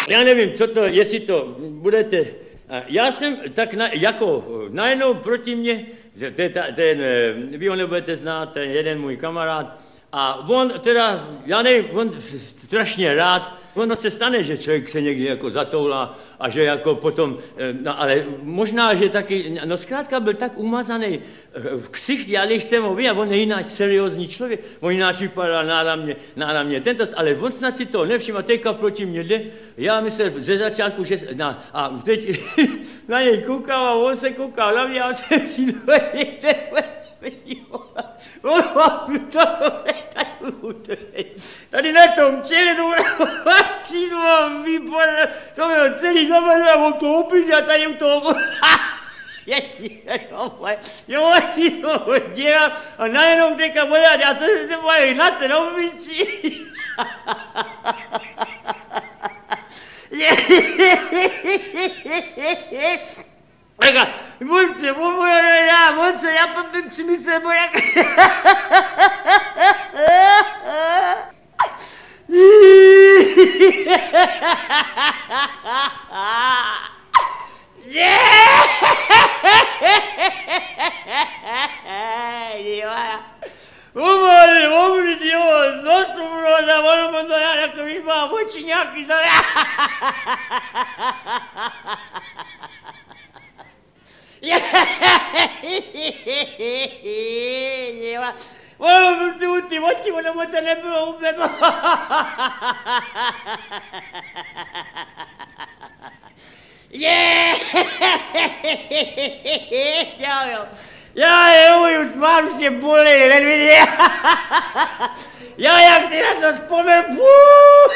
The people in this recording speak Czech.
já nevím, co to, jestli to budete, já jsem tak jako najednou proti mně, vy ho nebudete znát, ten jeden můj kamarád, a on teda, já nevím, on strašně rád, ono se stane, že člověk se někdy jako zatoulá a že jako potom, no ale možná, že taky, no zkrátka byl tak umazaný v ksichti, já když jsem ho viděl, on je jinak seriózní člověk, on jinak vypadá náramně tento, ale on snad si to nevšiml a teďka proti mě jde, já myslel ze začátku, že, a teď na něj koukal a on se koukal na mě a jsem si tady na tom čele, to mám výborné, to bylo celý zapadl a on to opil a tady u toho, jo, si to dělal a najednou teďka vodat, já jsem se bavil na ten obličí. Ega, Monce, já potom si myslím, jak... Ty oči, ono mu to nebylo úplně. Já už mám se bolí, nevidí. Já jak si na to vzpomněl,